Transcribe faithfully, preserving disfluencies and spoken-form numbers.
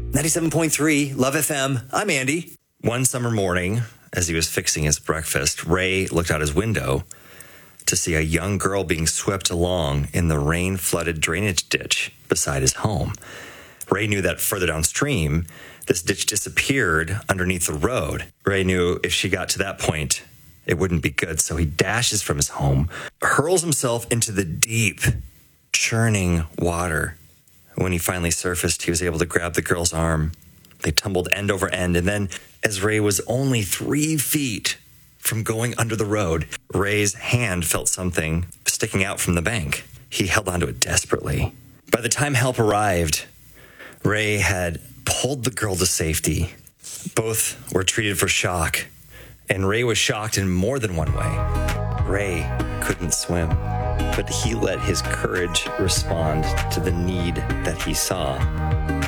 ninety-seven point three Love F M. I'm Andy. One summer morning, as he was fixing his breakfast, Ray looked out his window to see a young girl being swept along in the rain-flooded drainage ditch beside his home. Ray knew that further downstream, this ditch disappeared underneath the road. Ray knew if she got to that point, it wouldn't be good, so he dashes from his home, hurls himself into the deep, churning water. When he finally surfaced, he was able to grab the girl's arm. They tumbled end over end, and then, as Ray was only three feet from going under the road, Ray's hand felt something sticking out from the bank. He held onto it desperately. By the time help arrived, Ray had pulled the girl to safety. Both were treated for shock, and Ray was shocked in more than one way. Ray couldn't swim, but he let his courage respond to the need that he saw.